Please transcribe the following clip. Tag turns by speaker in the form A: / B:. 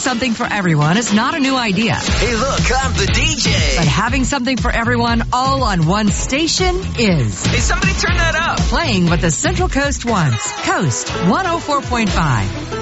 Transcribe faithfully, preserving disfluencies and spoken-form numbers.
A: something for everyone is not a new idea.
B: Hey, look, I'm the D J.
A: But having something for everyone all on one station is.
B: Hey, somebody turn that up.
A: Playing what the Central Coast wants. Coast one oh four point five.